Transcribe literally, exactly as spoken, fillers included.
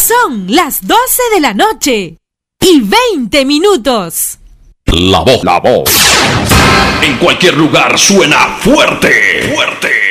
Son las doce de la noche y veinte minutos. La voz, la voz. En cualquier lugar suena fuerte, fuerte.